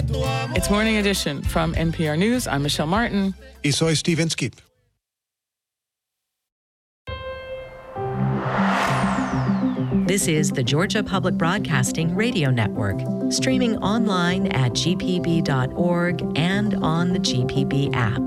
It's Morning Edition from NPR News. I'm Michelle Martin. Y soy Steve Inskeep. This is the Georgia Public Broadcasting Radio Network, streaming online at gpb.org and on the GPB app.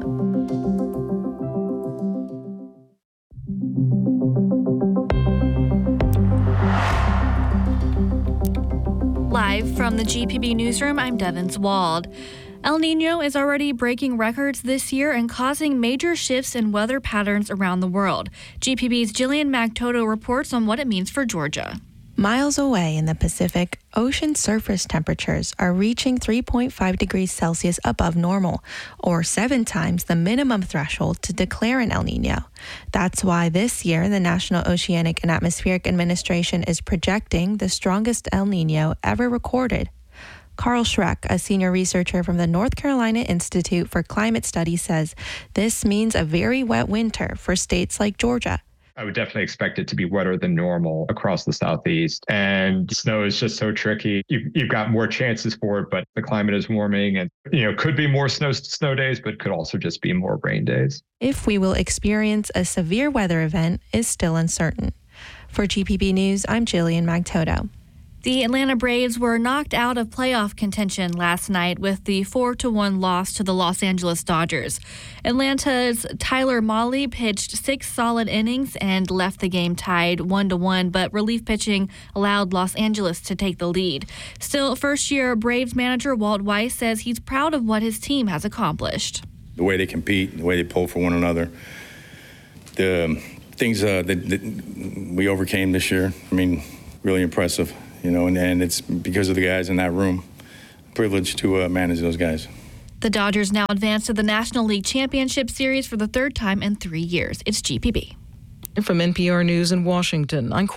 Live from the GPB newsroom, I'm Devin Wald. El Niño is already breaking records this year and causing major shifts in weather patterns around the world. GPB's Jillian Magtoto reports on what it means for Georgia. Miles away in the Pacific, ocean surface temperatures are reaching 3.5 degrees Celsius above normal, or 7 times the minimum threshold to declare an El Niño. That's why this year, the National Oceanic and Atmospheric Administration is projecting the strongest El Niño ever recorded. Carl Schreck, a senior researcher from the North Carolina Institute for Climate Studies, says this means a very wet winter for states like Georgia. I would definitely expect it to be wetter than normal across the Southeast. And snow is just so tricky. You've got more chances for it, but the climate is warming and, could be more snow days, but could also just be more rain days. If we will experience a severe weather event is still uncertain. For GPB News, I'm Jillian Magtoto. The Atlanta Braves were knocked out of playoff contention last night with the 4-1 loss to the Los Angeles Dodgers. Atlanta's Tyler Mahle pitched 6 solid innings and left the game tied 1-1, but relief pitching allowed Los Angeles to take the lead. Still, first-year Braves manager Walt Weiss says he's proud of what his team has accomplished. The way they compete, the way they pull for one another, the things that we overcame this year, really impressive. And it's because of the guys in that room. Privileged to manage those guys. The Dodgers now advance to the National League Championship Series for the 3rd time in 3 years. It's GPB. From NPR News in Washington, I'm